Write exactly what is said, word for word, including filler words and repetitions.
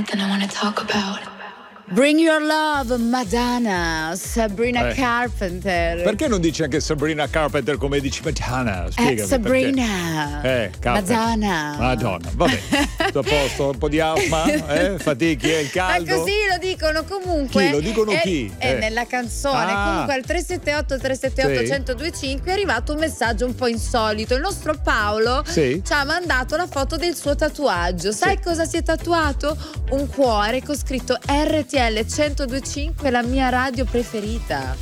something I want to talk about. Bring Your Love, Madonna, Sabrina Eh. Carpenter. Perché non dici anche Sabrina Carpenter come dici Madonna? Eh, Spiegami. Sabrina. Perché. Eh, Carpenter. Madonna. Madonna, vabbè. Tutto a posto, un po' di asma, eh? Fatichi, è il caldo. Ma così lo dicono comunque. Chi? Lo dicono è, chi? È Eh. nella canzone. Ah. Comunque al tre sette otto tre sette otto Sì. uno zero due cinque è arrivato un messaggio un po' insolito. Il nostro Paolo Sì. ci ha mandato la foto del suo tatuaggio. Sai Sì. cosa si è tatuato? Un cuore con scritto R T L centodue e cinque, la mia radio preferita.